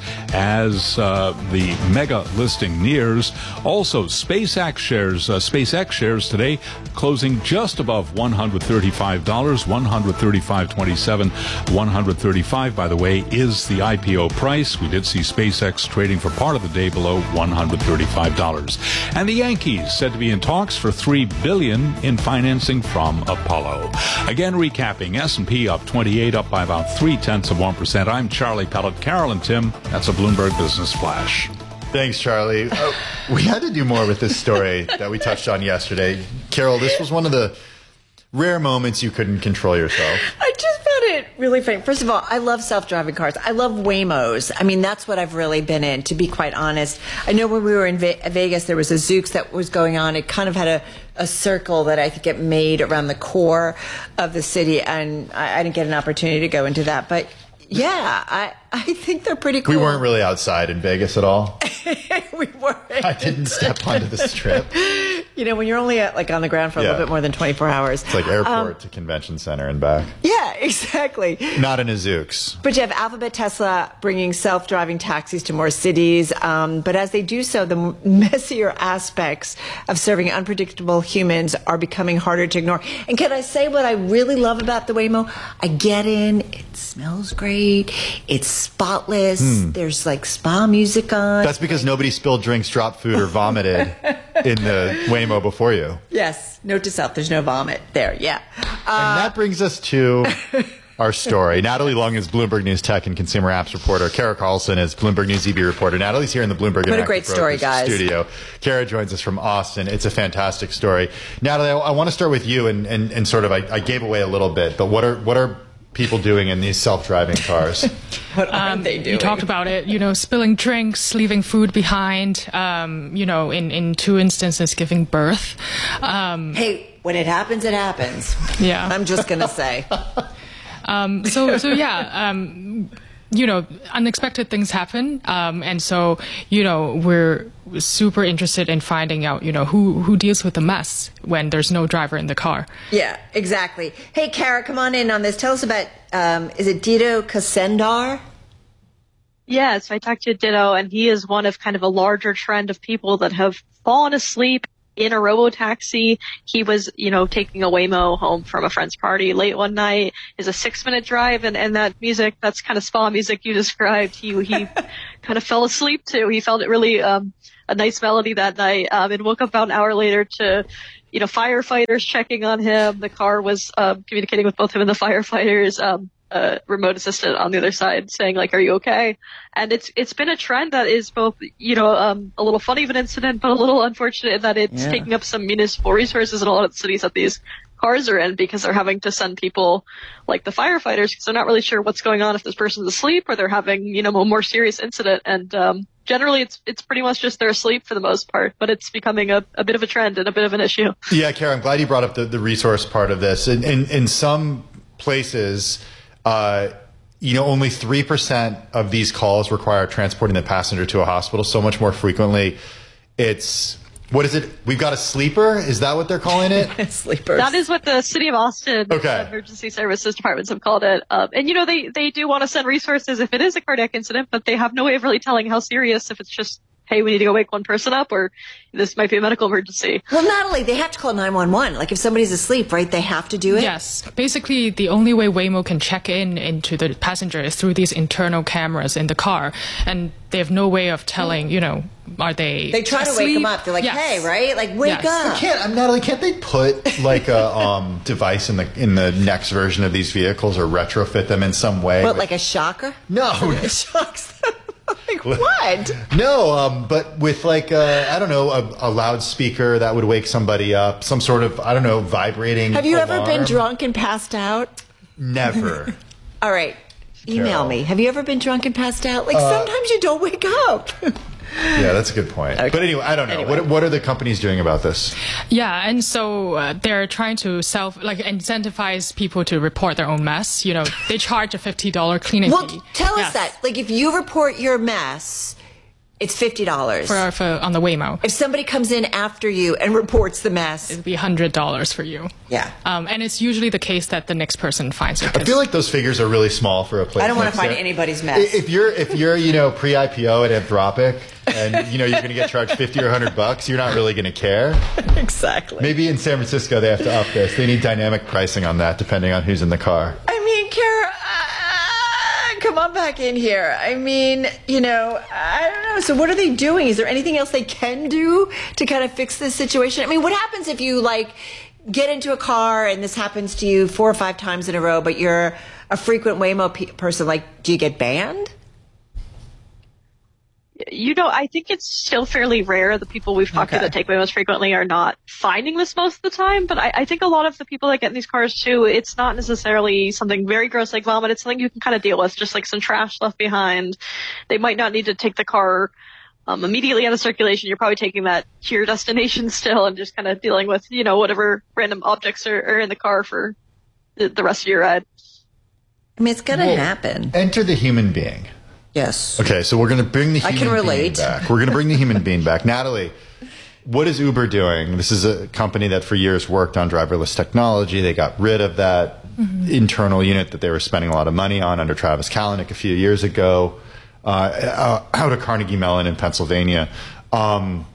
N: as uh, the mega listing nears. Also, SpaceX shares, uh, SpaceX shares today closing just above one hundred thirty-five dollars, one hundred thirty-five twenty-seven. one hundred thirty-five, by the way, is the I P O price. We did see SpaceX trading for part of the day below one hundred thirty-five dollars. And the Yankees said to be in talks for three billion dollars in financing from Apollo. Again, recapping, S and P up twenty-eight, up by about three tenths of one percent. I'm Charlie Pellet. Carol and Tim, that's a Bloomberg Business Flash.
C: Thanks, Charlie. Uh, we had to do more with this story that we touched on yesterday. Carol, this was one of the rare moments you couldn't control yourself.
B: I just found it really funny. First of all, I love self-driving cars. I love Waymos. I mean, that's what I've really been in, to be quite honest. I know when we were in Ve- Vegas, there was a Zoox that was going on. It kind of had a, a circle that I think it made around the core of the city, and I, I didn't get an opportunity to go into that. But yeah, I, I think they're pretty cool.
C: We weren't really outside in Vegas at all.
B: We weren't.
C: I didn't step onto the strip.
B: You know, when you're only at, like on the ground for
C: Yeah.
B: a little bit more than twenty-four hours.
C: It's like airport
B: Um,
C: to convention center and back.
B: Yeah, exactly.
C: Not in a Zoox.
B: But you have Alphabet, Tesla bringing self-driving taxis to more cities. Um, but as they do so, the messier aspects of serving unpredictable humans are becoming harder to ignore. And can I say what I really love about the Waymo? I get in, it smells great, it's spotless,
C: Hmm.
B: there's like spa music on.
C: That's because nobody spilled drinks, dropped food, or vomited in the Waymo before you.
B: Yes, note to self, there's no vomit there, yeah.
C: And that brings us to our story. Natalie Long is Bloomberg News Tech and Consumer Apps reporter. Kara Carlson is Bloomberg News E B reporter. Natalie's here in the Bloomberg
B: What a
C: Interactive
B: great story,
C: Brokers
B: guys.
C: studio. Kara joins us from Austin. It's a fantastic story. Natalie, I, I want to start with you and, and, and sort of, I, I gave away a little bit, but what are what are people doing in these self-driving cars?
B: What are
D: Um,
B: they doing?
D: You talked about it, you know, spilling drinks, leaving food behind, um, you know, in, in two instances, giving birth. Um,
B: hey, when it happens, it happens.
D: Yeah.
B: I'm just going to say.
D: Um, so, so yeah, um, you know, unexpected things happen. Um, and so, you know, we're super interested in finding out, you know, who, who deals with the mess when there's no driver in the car.
B: Yeah, exactly. Hey, Kara, come on in on this. Tell us about, um, is it Dito Kasendar?
F: Yes, I talked to Ditto, and he is one of kind of a larger trend of people that have fallen asleep in a robo-taxi. He was, you know, taking a Waymo home from a friend's party late one night. It's a six-minute drive, and, and that music, that's kind of spa music you described, he he kind of fell asleep to. He felt it really um, a nice melody that night, um, and woke up about an hour later to, you know, firefighters checking on him. The car was um, communicating with both him and the firefighters. Um, Uh, remote assistant on the other side saying, like, are you okay? And it's it's been a trend that is both, you know, um, a little funny of an incident, but a little unfortunate in that it's
B: Yeah.
F: taking up some municipal resources in a lot of the cities that these cars are in, because they're having to send people like the firefighters because they're not really sure what's going on if this person's asleep or they're having, you know, a more serious incident. And um, generally it's it's pretty much just they're asleep for the most part, but it's becoming a, a bit of a trend and a bit of an issue.
C: Yeah, Kara, I'm glad you brought up the, the resource part of this. In, in, in some places, Uh, you know, only three percent of these calls require transporting the passenger to a hospital. So much more frequently, it's, what is it? We've got a sleeper? Is that what they're calling it?
B: Sleepers.
F: That is what the City of Austin
C: Okay.
F: uh, emergency services departments have called it. Um, and, you know, they, they do want to send resources if it is a cardiac incident, but they have no way of really telling how serious, if it's just, hey, we need to go wake one person up, or this might be a medical emergency.
B: Well, not only, they have to call nine one one. Like, if somebody's asleep, right, they have to do it?
D: Yes. Basically, the only way Waymo can check in into the passenger is through these internal cameras in the car. And they have no way of telling, you know, are they
B: They try to wake
D: asleep?
B: them up. They're like,
D: Yes.
B: hey, right? Like, wake
D: Yes.
B: up.
C: Can't, I'm Natalie, can't they put like a um, device in the in the next version of these vehicles or retrofit them in some way?
B: What,
C: with-
B: like a shocker?
C: No.
B: It shocks them. Like, what?
C: No, um, but with like a, I don't know, a, a loudspeaker that would wake somebody up, some sort of, I don't know, vibrating
B: Have you ever been
C: alarm.
B: drunk and passed out?
C: Never.
B: All right. Email
C: Carol.
B: me. Have you ever been drunk and passed out? Like,
C: Uh,
B: sometimes you don't wake up.
C: Yeah, that's a good point. But anyway, I don't know.
B: Anyway.
C: What, what are the companies doing about this?
D: Yeah, and so uh, they're trying to self like incentivize people to report their own mess. You know, they charge a fifty dollar cleaning
B: Well,
D: fee.
B: tell
D: Yes.
B: us that. Like, if you report your mess, it's fifty dollars.
D: for, for on the Waymo.
B: If somebody comes in after you and reports the mess,
D: It'd be a hundred dollars for you.
B: Yeah.
D: Um, and it's usually the case that the next person finds it.
C: I feel like those figures are really small for a place.
B: I don't want
C: like
B: to find
C: Sarah.
B: anybody's mess.
C: If you're if you're you know pre I P O at Anthropic and you know you're going to get charged fifty or a hundred bucks, you're not really going to care.
B: Exactly.
C: Maybe in San Francisco they have to up this. They need dynamic pricing on that depending on who's in the car.
B: I mean, Kara, uh, come on back in here. I mean, you know, I don't know. So what are they doing? Is there anything else they can do to kind of fix this situation? I mean, what happens if you, like, get into a car and this happens to you four or five times in a row, but you're a frequent Waymo pe- person? Like, do you get banned?
F: You know, I think it's still fairly rare. The people we've talked
B: Okay.
F: to that take Waymos frequently are not finding this most of the time. But I, I think a lot of the people that get in these cars too, it's not necessarily something very gross like vomit. It's something you can kind of deal with, just like some trash left behind. They might not need to take the car um, immediately out of circulation. You're probably taking that to your destination still and just kind of dealing with, you know, whatever random objects are, are in the car for the, the rest of your ride.
B: I mean, it's going to
C: Well,
B: happen.
C: Enter the human being.
B: Yes.
C: Okay, so we're going to bring the
B: I
C: human
B: can
C: being
B: relate.
C: back. We're going to bring the human being back. Natalie, what is Uber doing? This is a company that for years worked on driverless technology. They got rid of that mm-hmm. internal unit that they were spending a lot of money on under Travis Kalanick a few years ago uh, out of Carnegie Mellon in Pennsylvania. Um,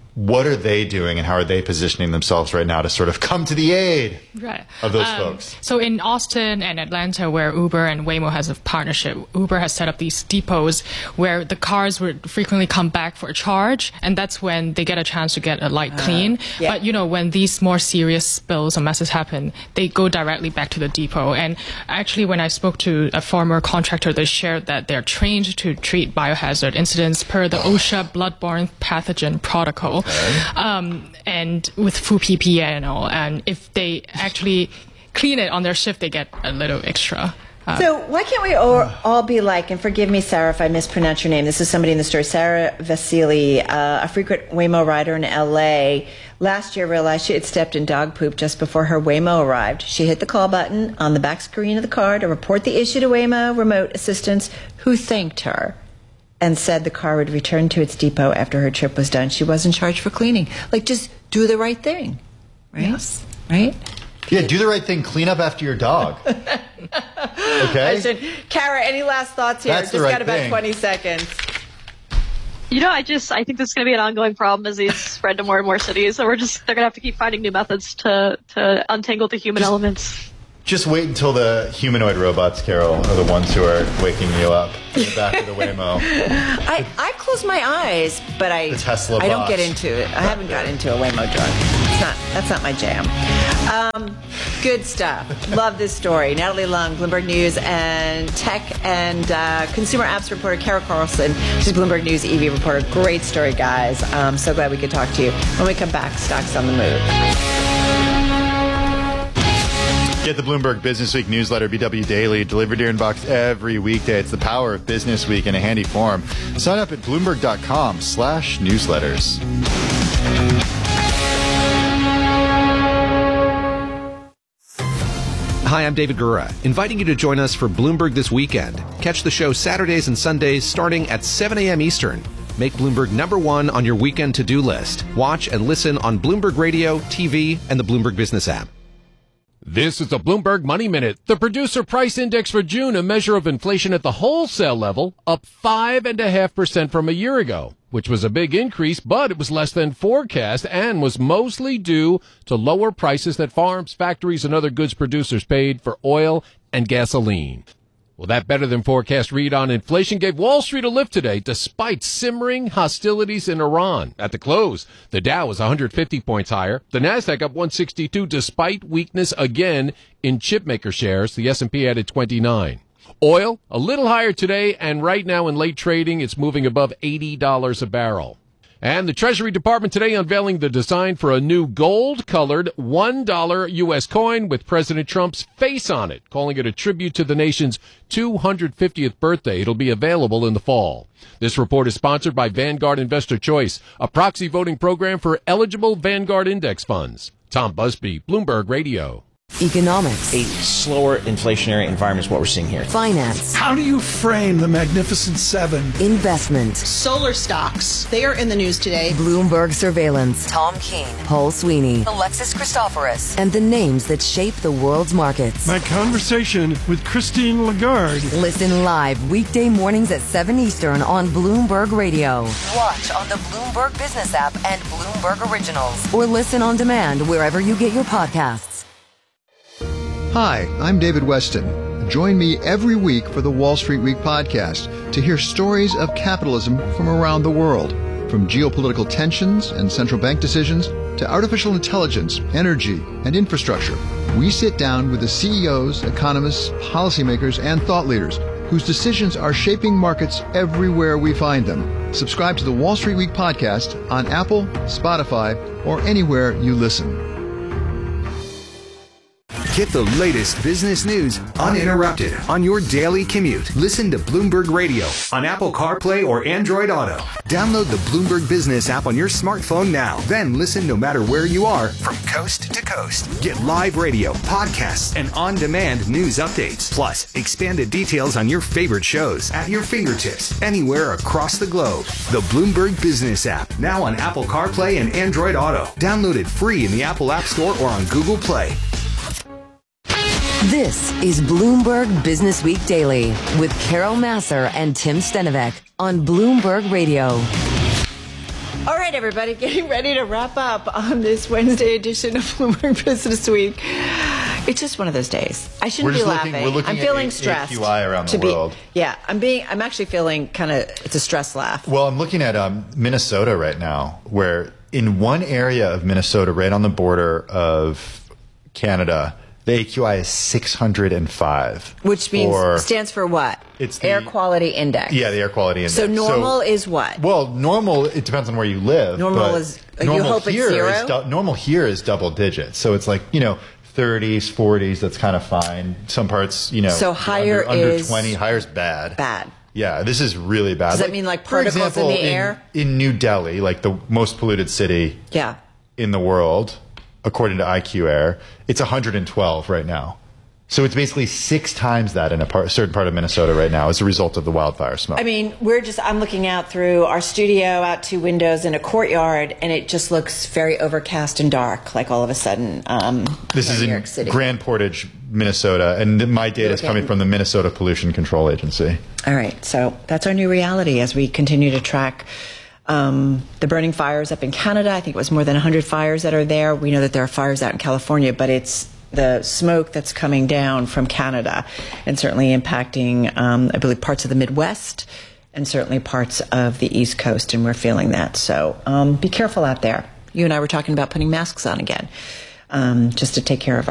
C: what are they doing and how are they positioning themselves right now to sort of come to the aid
D: right.
C: of those
D: um,
C: folks?
D: So in Austin and Atlanta, where Uber and Waymo has a partnership, Uber has set up these depots where the cars would frequently come back for a charge, and that's when they get a chance to get a light uh, clean. Yeah. But, you know, when these more serious spills or messes happen, they go directly back to the depot. And actually, when I spoke to a former contractor, they shared that they're trained to treat biohazard incidents per the OSHA bloodborne pathogen protocol. Okay. Um, and with full P P E and all. And if they actually clean it on their shift, they get a little extra. Uh,
B: so why can't we all, all be like, and forgive me, Sarah, if I mispronounce your name. This is somebody in the story, Sarah Vasili, uh, a frequent Waymo rider in L A. Last year realized she had stepped in dog poop just before her Waymo arrived. She hit the call button on the back screen of the car to report the issue to Waymo remote assistants, who thanked her and said the car would return to its depot after her trip was done. She wasn't charged for cleaning. Like, just do the right thing, right? Yes. Right?
C: Yeah, do the right thing. Clean up after your dog. Okay?
B: Should, Kara, any last thoughts here?
C: That's
B: Just
C: the right
B: got about
C: thing.
B: twenty seconds.
F: You know, I just, I think this is going to be an ongoing problem as these spread to more and more cities. So we're just, they're going to have to keep finding new methods to, to untangle the human
C: just,
F: elements.
C: Just wait until the humanoid robots, Carol, are the ones who are waking you up in the back of the Waymo.
B: I, I close my eyes, but I,
C: The Tesla
B: I don't
C: boss.
B: get into it. I haven't got into a Waymo drug. It's not, that's not my jam. Um, good stuff. Love this story. Natalie Lung, Bloomberg News, and tech and uh, consumer apps reporter Kara Carlson. She's Bloomberg News E V reporter. Great story, guys. I'm so glad we could talk to you. When we come back, stocks on the move.
C: Get the Bloomberg Business Week newsletter, B W Daily, delivered to your inbox every weekday. It's the power of Business Week in a handy form. Sign up at Bloomberg.com slash newsletters.
V: Hi, I'm David Gura, inviting you to join us for Bloomberg This Weekend. Catch the show Saturdays and Sundays starting at seven a.m. Eastern. Make Bloomberg number one on your weekend to-do list. Watch and listen on Bloomberg Radio, T V, and the Bloomberg Business app.
X: This is the Bloomberg Money Minute. The Producer Price Index for June, a measure of inflation at the wholesale level, up five point five percent from a year ago, which was a big increase, but it was less than forecast and was mostly due to lower prices that farms, factories, and other goods producers paid for oil and gasoline. Well, that better than forecast read on inflation gave Wall Street a lift today, despite simmering hostilities in Iran. At the close, the Dow was one hundred fifty points higher. The Nasdaq up one sixty-two, despite weakness again in chipmaker shares. The S and P added twenty-nine. Oil, a little higher today, and right now in late trading, it's moving above eighty dollars a barrel. And the Treasury Department today unveiling the design for a new gold-colored one dollar U S coin with President Trump's face on it, calling it a tribute to the nation's two hundred fiftieth birthday. It'll be available in the fall. This report is sponsored by Vanguard Investor Choice, a proxy voting program for eligible Vanguard index funds. Tom Busby, Bloomberg Radio.
E: Economics.
G: A slower inflationary environment is what we're seeing here.
E: Finance.
H: How do you frame the Magnificent Seven?
E: Investment.
I: Solar stocks. They are in the news today.
E: Bloomberg Surveillance. Tom Keene. Paul Sweeney. Alexis Christoforous. And the names that shape the world's markets.
H: My conversation with Christine Lagarde.
E: Listen live weekday mornings at seven Eastern on Bloomberg Radio. Watch on the Bloomberg Business app and Bloomberg Originals. Or listen on demand wherever you get your podcasts.
J: Hi, I'm David Weston. Join me every week for the Wall Street Week podcast to hear stories of capitalism from around the world. From geopolitical tensions and central bank decisions to artificial intelligence, energy, and infrastructure, we sit down with the C E Os, economists, policymakers, and thought leaders whose decisions are shaping markets everywhere we find them. Subscribe to the Wall Street Week podcast on Apple, Spotify, or anywhere you listen.
L: Get the latest business news uninterrupted on your daily commute. Listen to Bloomberg Radio on Apple CarPlay or Android Auto. Download the Bloomberg Business app on your smartphone now. Then listen no matter where you are from coast to coast. Get live radio, podcasts, and on-demand news updates. Plus, expanded details on your favorite shows at your fingertips anywhere across the globe. The Bloomberg Business app, now on Apple CarPlay and Android Auto. Download it free in the Apple App Store or on Google Play.
E: This is Bloomberg Business Week Daily with Carol Massar and Tim Stenovec on Bloomberg Radio.
B: All right, everybody, getting ready to wrap up on this Wednesday edition of Bloomberg Business Week. It's just one of those days. I shouldn't
C: We're just
B: be
C: looking-
B: laughing.
C: we're looking
B: I'm
C: at
B: feeling
C: A-
B: stressed.
C: A Q I around the
B: to be-
C: world.
B: Yeah, I'm being. I'm actually feeling kind of. It's a stress laugh.
C: Well, I'm looking at um, Minnesota right now, where in one area of Minnesota, right on the border of Canada, the A Q I is six hundred five.
B: Which means
C: for-
B: stands for what?
C: It's the-
B: air quality index.
C: Yeah, the air quality index.
B: So normal is what?
C: Well, normal, it depends on where you live.
B: Normal
C: but
B: is- you
C: normal
B: hope it's
C: here
B: zero?
C: is dou- normal here is double digits. So it's like, you know, thirties, forties, that's kind of fine. Some parts, you know,
B: So higher
C: under, under
B: is-
C: twenty, higher's bad.
B: Bad.
C: Yeah, this is really bad.
B: Does that mean, like,
C: for
B: particles in
C: example,
B: the air?
C: In New Delhi, like the most polluted city
B: Yeah.
C: in the world, according to I Q Air, it's one hundred twelve right now. So it's basically six times that in a part, certain part of Minnesota right now as a result of the wildfire smoke.
B: I mean, we're just, I'm looking out through our studio, out two windows in a courtyard, and it just looks very overcast and dark, like all of a sudden, um,
C: This
B: in
C: is
B: New
C: in
B: York City.
C: Grand Portage, Minnesota, and my data is
B: Okay.
C: coming from the Minnesota Pollution Control Agency.
B: All right, so that's our new reality as we continue to track um, the burning fires up in Canada. I think it was more than one hundred fires that are there. We know that there are fires out in California, but it's the smoke that's coming down from Canada and certainly impacting, um, I believe, parts of the Midwest and certainly parts of the East Coast, and we're feeling that. So um, be careful out there. You and I were talking about putting masks on again, um, just to take care of